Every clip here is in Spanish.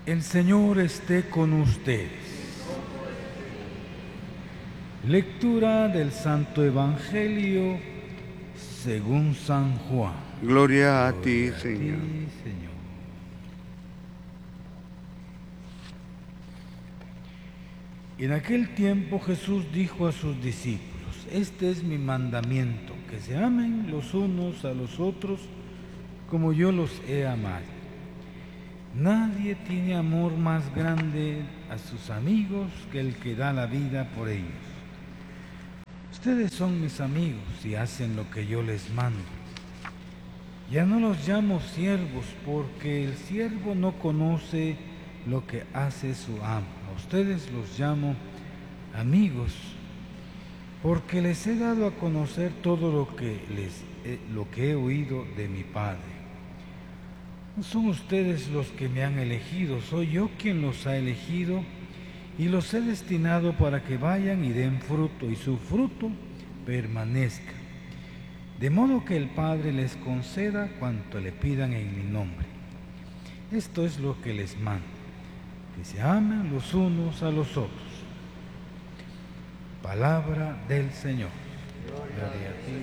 El Señor esté con ustedes. Lectura del Santo Evangelio según San Juan. Gloria a ti, Señor. En aquel tiempo Jesús dijo a sus discípulos: este es mi mandamiento, que se amen los unos a los otros como yo los he amado. Nadie tiene amor más grande a sus amigos que el que da la vida por ellos. Ustedes son mis amigos y hacen lo que yo les mando. Ya no los llamo siervos, porque el siervo no conoce lo que hace su amo. A ustedes los llamo amigos, porque les he dado a conocer todo lo que he oído de mi Padre. No son ustedes los que me han elegido, soy yo quien los ha elegido y los he destinado para que vayan y den fruto, y su fruto permanezca, de modo que el Padre les conceda cuanto le pidan en mi nombre. Esto es lo que les mando, que se amen los unos a los otros. Palabra del Señor. Gloria a ti.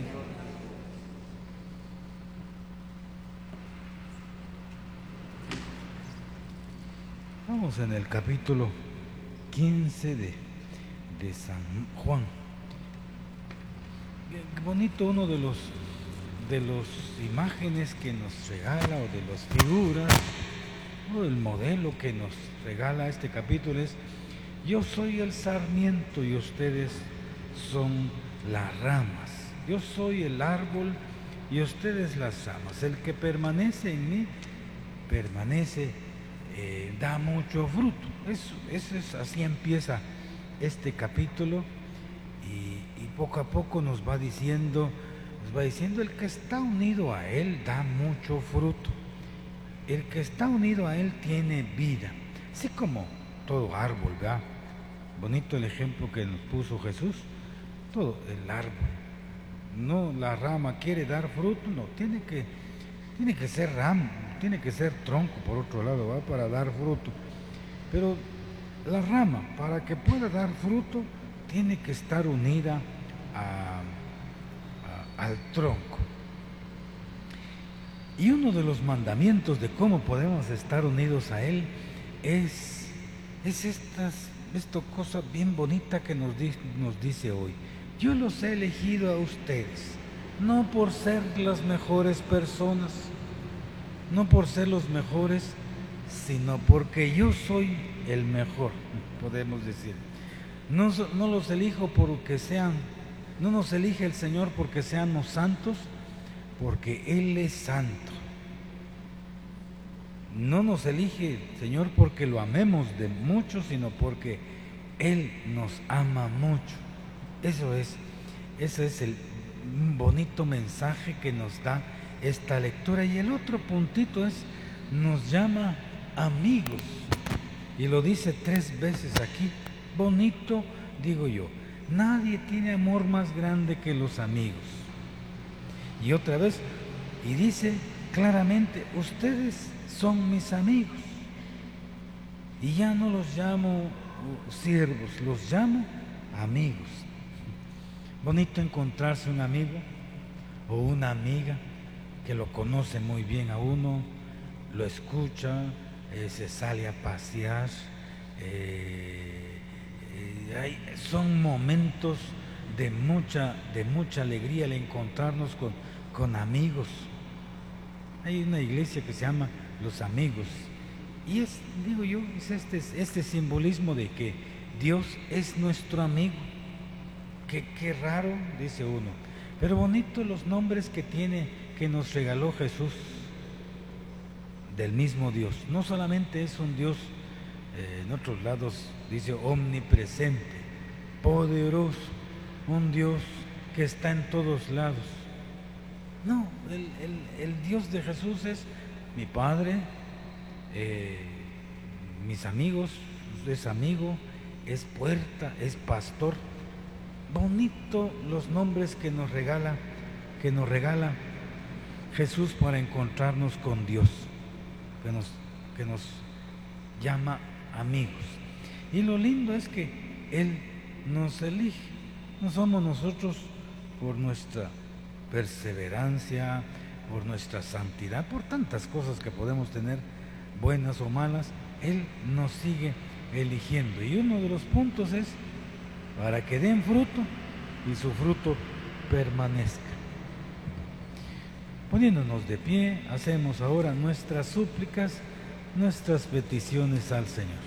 Vamos en el capítulo 15 de San Juan. Qué bonito, uno de los imágenes que nos regala, o de las figuras, o del modelo que nos regala este capítulo es: yo soy el sarmiento y ustedes son las ramas. Yo soy el árbol y ustedes las ramas. El que permanece en mí, da mucho fruto. Así empieza este capítulo, y poco a poco nos va diciendo el que está unido a Él da mucho fruto. El que está unido a Él tiene vida. Así como todo árbol, ¿verdad? Bonito el ejemplo que nos puso Jesús. Todo el árbol, no la rama quiere dar fruto, no, tiene que ser rama, tiene que ser tronco por otro lado, ¿va? Para dar fruto. Pero la rama, para que pueda dar fruto, tiene que estar unida al tronco. Y uno de los mandamientos de cómo podemos estar unidos a Él es esta cosa bien bonita que nos dice hoy: yo los he elegido a ustedes, no por ser las mejores personas, no por ser los mejores, sino porque yo soy el mejor, podemos decir. No los elijo porque no nos elige el Señor porque seamos santos, porque Él es santo. No nos elige el Señor porque lo amemos de mucho, sino porque Él nos ama mucho. Ese es el bonito mensaje que nos da esta lectura. Y el otro puntito es: nos llama amigos, y lo dice 3 veces aquí. Bonito, digo yo. Nadie tiene amor más grande que los amigos. Y otra vez, y dice claramente: ustedes son mis amigos. Y ya no los llamo siervos, los llamo amigos. Bonito encontrarse un amigo o una amiga que lo conoce muy bien a uno, lo escucha, se sale a pasear. Son momentos de mucha alegría el encontrarnos con amigos. Hay una iglesia que se llama Los Amigos, y es este simbolismo de que Dios es nuestro amigo. Qué raro, dice uno, pero bonito los nombres que nos regaló Jesús del mismo Dios. No solamente es un Dios, en otros lados dice omnipresente, poderoso, un Dios que está en todos lados. No, el Dios de Jesús es mi Padre, mis amigos, es amigo, es puerta, es pastor. Bonito los nombres que nos regala Jesús para encontrarnos con Dios, llama amigos. Y lo lindo es que Él nos elige. No somos nosotros por nuestra perseverancia, por nuestra santidad, por tantas cosas que podemos tener, buenas o malas. Él nos sigue eligiendo. Y uno de los puntos es para que den fruto y su fruto permanezca. Poniéndonos de pie, hacemos ahora nuestras súplicas, nuestras peticiones al Señor.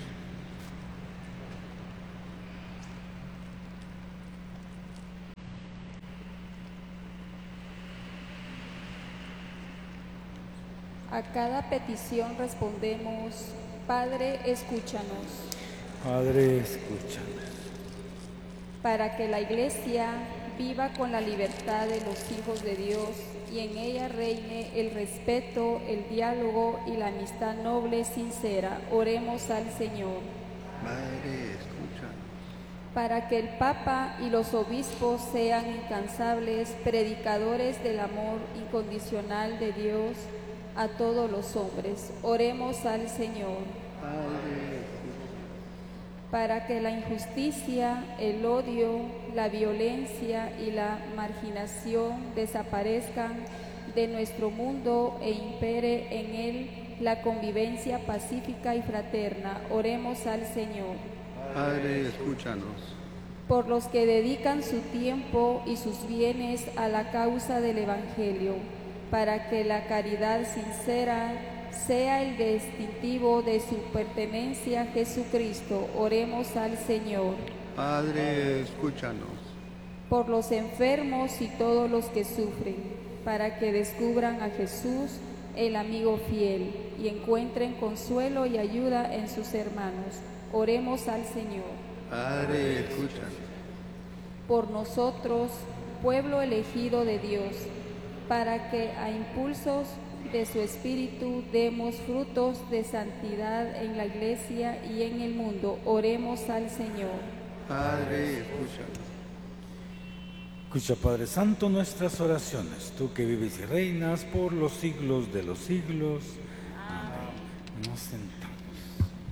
A cada petición respondemos: Padre, escúchanos. Padre, escúchanos. Para que la Iglesia viva con la libertad de los hijos de Dios y en ella reine el respeto, el diálogo y la amistad noble, sincera, oremos al Señor. Padre, escúchanos. Para que el Papa y los obispos sean incansables predicadores del amor incondicional de Dios a todos los hombres, oremos al Señor. Padre, Para que la injusticia, el odio, la violencia y la marginación desaparezcan de nuestro mundo e impere en él la convivencia pacífica y fraterna, oremos al Señor. Padre, escúchanos. Por los que dedican su tiempo y sus bienes a la causa del Evangelio, para que la caridad sincera sea el distintivo de su pertenencia a Jesucristo, oremos al Señor. Padre, escúchanos. Por los enfermos y todos los que sufren, para que descubran a Jesús, el amigo fiel, y encuentren consuelo y ayuda en sus hermanos, oremos al Señor. Padre, escúchanos. Por nosotros, pueblo elegido de Dios, para que a impulsos de su Espíritu demos frutos de santidad en la Iglesia y en el mundo, oremos al Señor. Padre, escúchanos. Escucha, Padre Santo, nuestras oraciones, tú que vives y reinas por los siglos de los siglos. Amén. Nos sentamos.